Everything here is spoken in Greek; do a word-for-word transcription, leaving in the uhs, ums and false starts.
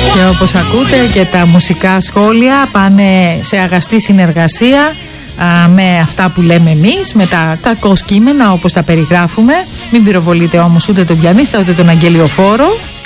Και όπως ακούτε και τα μουσικά σχόλια πάνε σε αγαστή συνεργασία α, με αυτά που λέμε εμείς, με τα κακό κείμενα όπως τα περιγράφουμε. Μην πυροβολείτε όμως ούτε τον πιανίστα ούτε τον αγγελιοφόρο.